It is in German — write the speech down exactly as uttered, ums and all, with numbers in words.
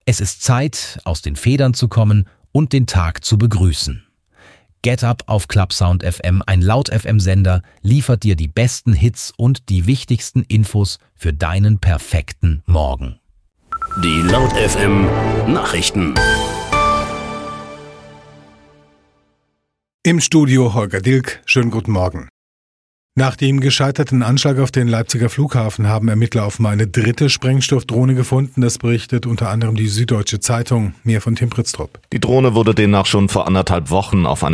Es ist Zeit, aus den Federn zu kommen und den Tag zu begrüßen. Get Up auf Clubsound F M, ein Laut-F M-Sender, liefert dir die besten Hits und die wichtigsten Infos für deinen perfekten Morgen. Die Laut-F M Nachrichten. Im Studio Holger Dilk, schönen guten Morgen. Nach dem gescheiterten Anschlag auf den Leipziger Flughafen haben Ermittler offenbar eine dritte Sprengstoffdrohne gefunden. Das berichtet unter anderem die Süddeutsche Zeitung. Mehr von Tim Pritztrup. Die Drohne wurde demnach schon vor anderthalb Wochen auf einer